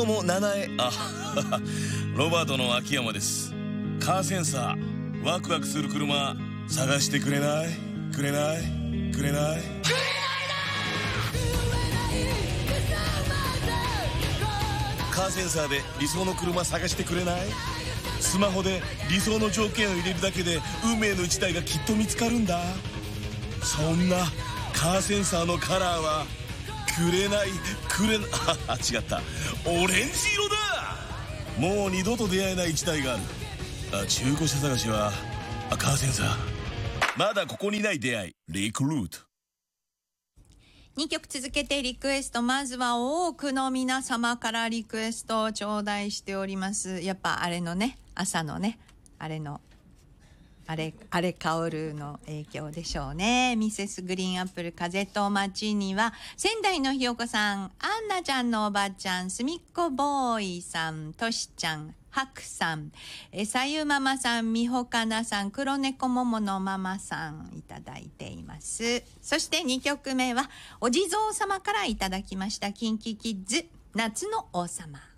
どうも七重ロバートの秋山です。カーセンサーワクワクする車探してくれないくれないくれないカーセンサーで理想の車探してくれない？スマホで理想の条件を入れるだけで運命の一台がきっと見つかるんだ。そんなカーセンサーのカラーはくれない違ったオレンジ色だ。もう二度と出会えない一台がある。中古車探しはカーセンサー。まだここにない出会い、リクルート。 2曲続けてリクエスト。まずは多くの皆様からリクエストを頂戴しております。やっぱあれのね、朝のね、あれ香るの影響でしょうね。ミセスグリーンアップル風と街には、仙台のひよこさん、アンナちゃんのおばちゃん、すみっこボーイさん、としちゃん、はくさん、さゆママさん、みほかなさん、黒猫もものママさんいただいています。そして2曲目はお地蔵様からいただきました。キンキキッズ夏の王様。